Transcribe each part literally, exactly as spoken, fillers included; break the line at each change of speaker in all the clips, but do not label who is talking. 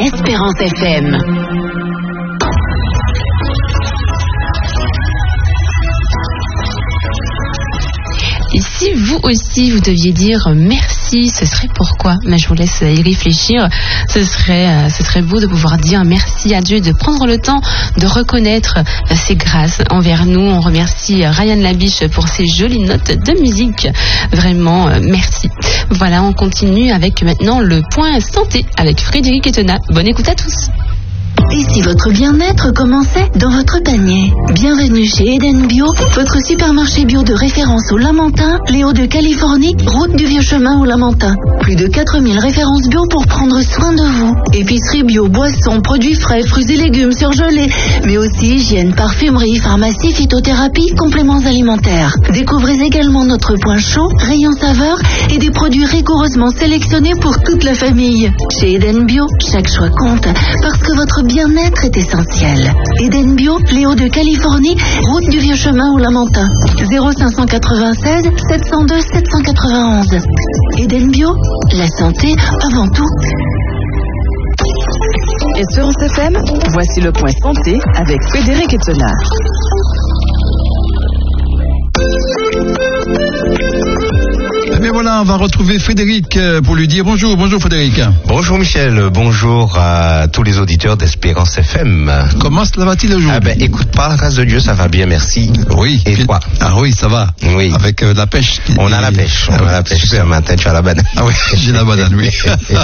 Espérance F M. Et si vous aussi, vous deviez dire merci, ce serait pourquoi? Mais je vous laisse y réfléchir. Ce serait, ce serait beau de pouvoir dire merci à Dieu, de prendre le temps de reconnaître ses grâces envers nous. On remercie Ryan Labiche pour ses jolies notes de musique. Vraiment, merci. Voilà, on continue avec maintenant le point santé avec Frédéric Etena. Bonne écoute à tous.
Et si votre bien-être commençait dans votre panier? Bienvenue chez Eden Bio, votre supermarché bio de référence au Lamentin, les Hauts-de-Californie, route du Vieux-Chemin au Lamentin. Plus de quatre mille références bio pour prendre soin de vous. Épicerie bio, boissons, produits frais, fruits et légumes surgelés, mais aussi hygiène, parfumerie, pharmacie, phytothérapie, compléments alimentaires. Découvrez également notre point chaud, rayon saveur et des produits rigoureusement sélectionnés pour toute la famille. Chez Eden Bio, chaque choix compte, parce que votre bien-être est essentiel. Eden Bio, les Hauts-de-Californie, route du Vieux-Chemin au Lamentin. zéro cinq cent quatre-vingt-seize sept cent deux sept cent quatre-vingt-onze. Eden Bio, la santé avant tout.
Espérance F M, voici le point santé avec Frédéric Etena.
Mais voilà, on va retrouver Frédéric pour lui dire bonjour. Bonjour Frédéric.
Bonjour Michel, bonjour à tous les auditeurs d'Espérance F M.
Comment cela va-t-il aujourd'hui?
Ah ben écoute, par la grâce de Dieu, ça va bien, merci.
Oui.
Et toi?
Ah oui, ça va.
Oui.
Avec euh, la pêche.
On a la pêche, on
ah,
a
ouais,
la pêche. Ce matin, tu as la banane.
Ah oui, j'ai la banane, oui.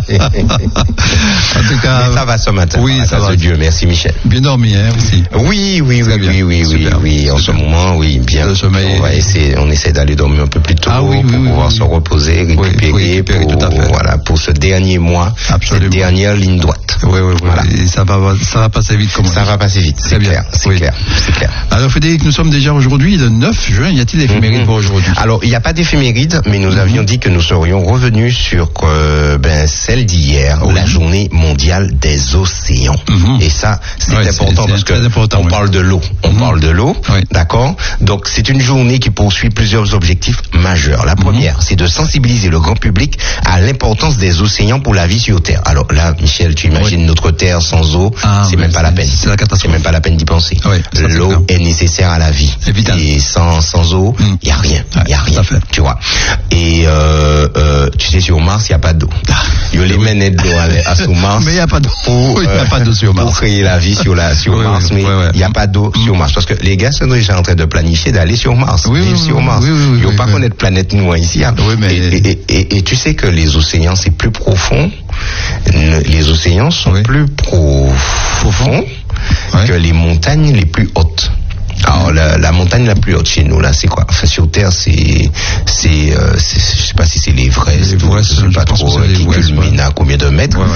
En tout cas,
mais ça va ce matin.
Oui,
par la
ça
grâce
va.
de Dieu, merci Michel.
Bien dormi, hein, aussi.
Oui, oui, oui,
bien.
oui, oui, oui, oui. En ce moment, oui, bien.
Le sommeil.
On va essayer, on essaie d'aller dormir un peu plus tôt
Ah oui,
pour
oui, oui,
pouvoir
oui.
se reposer, récupérer,
Oui, oui, récupérer,
pour,
tout à fait.
voilà, pour ce dernier mois,
Absolument.
cette dernière ligne droite.
Oui, oui, oui.
Voilà.
Et ça va, ça va passer vite, comme on
Ça
dit.
va passer vite, c'est
Très bien.
clair, c'est
Oui.
clair, c'est clair.
Alors Frédéric, nous sommes déjà aujourd'hui le neuf juin. Y a-t-il d'éphéméride
Mhm.
pour aujourd'hui?
Alors, il n'y a pas d'éphéméride, mais nous
Mhm.
avions dit que nous serions revenus sur euh, ben, celle d'hier,
Oui.
la journée mondiale des océans.
Mhm.
Et ça, c'est
Ouais,
important
c'est-
parce
c'est
que
très important,
on
oui.
parle de l'eau. On
Mhm.
parle de l'eau,
Oui.
d'accord? Donc, c'est une journée qui poursuit plusieurs objectifs majeurs. La première, c'est de sensibiliser le grand public à l'importance des océans pour la vie sur Terre. Alors là, Michel, tu imagines
Oui.
notre Terre sans eau,
Ah,
c'est
oui,
même pas la
c'est-
peine.
c'est la catastrophe.
C'est même pas la peine d'y penser.
Oui, ça, c'est
L'eau
clair.
est nécessaire à la vie.
C'est vital.
Et sans, sans eau, il
Mm.
n'y a rien. Il
Ouais,
n'y a
tout
rien.
à fait.
Tu vois. Et euh, euh, tu sais, sur Mars, il n'y a pas d'eau. Il y a les menettes d'eau à, à sur Mars.
Mais il n'y a pas d'eau.
Pour,
Il n'y a
euh,
pas d'eau sur Mars.
Pour créer la vie sur, la, sur
Oui,
Mars,
oui,
mais il
ouais, ouais.
n'y a pas d'eau sur Mars. Parce que les gars sont déjà en train de planifier d'aller sur Mars,
Oui,
vivre
oui,
sur
oui,
Mars.
oui, oui, oui,
Ils n'ont
oui,
pas
oui.
connaître planète nous ici. Hein.
Oui, mais-
et, et, et, et tu sais que les océans, c'est plus profond. Les océans sont
Oui.
plus profonds
Ouais.
que les montagnes les plus hautes. Alors la, la montagne la plus haute chez nous là, c'est quoi? Enfin sur Terre, c'est c'est euh, c'est- je sais pas si c'est l'Everest, ou
L'Everest,
je sais
je
pas
pense
trop
que c'est
euh, qui
l'Everest,
culmine
ouais.
à combien de mètres.
Ouais, ouais.